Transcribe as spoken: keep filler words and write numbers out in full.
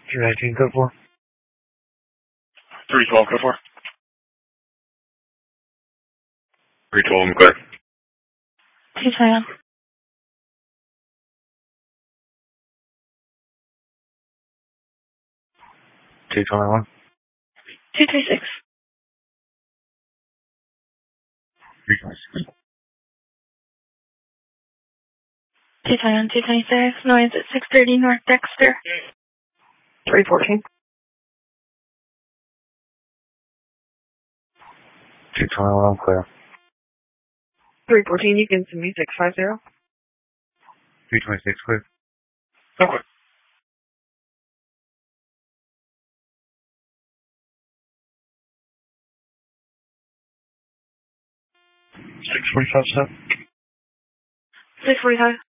three nineteen, code four. three twelve, code four. three twelve, I'm clear. two twenty-one. two twenty-one. two thirty-six. three twenty-six. two twenty-one, two twenty-six. Noise at six thirty North Dexter. three fourteen. two twenty-one, I'm clear. three fourteen, you can send me six five zero. three twenty-six, clear. Okay. six forty-five, step. six forty-five.